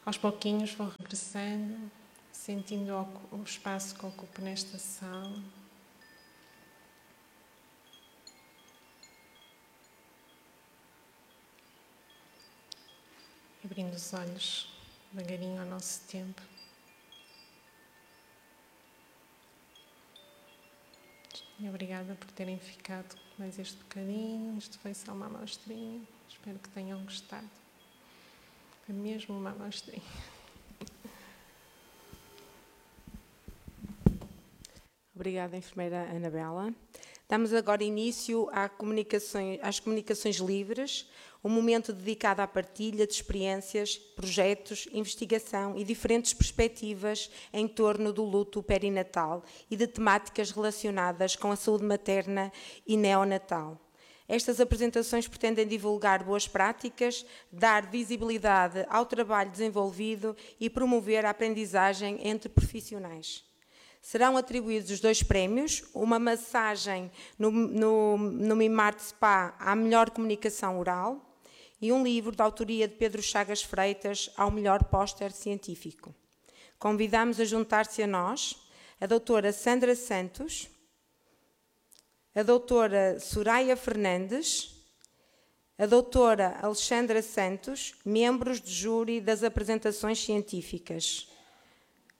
Aos pouquinhos vou regressando, sentindo o espaço que ocupo nesta sala. Abrindo os olhos devagarinho ao nosso tempo. E obrigada por terem ficado mais este bocadinho. Isto foi só uma amostrinha. Espero que tenham gostado. Foi mesmo uma amostrinha. Obrigada, enfermeira Anabela. Damos agora início às comunicações livres, um momento dedicado à partilha de experiências, projetos, investigação e diferentes perspectivas em torno do luto perinatal e de temáticas relacionadas com a saúde materna e neonatal. Estas apresentações pretendem divulgar boas práticas, dar visibilidade ao trabalho desenvolvido e promover a aprendizagem entre profissionais. Serão atribuídos os 2 prémios, uma massagem no Mimart Spa à melhor comunicação oral e um livro de autoria de Pedro Chagas Freitas ao melhor póster científico. Convidamos a juntar-se a nós a doutora Sandra Santos, a doutora Soraya Fernandes, a doutora Alexandra Santos, membros de júri das apresentações científicas.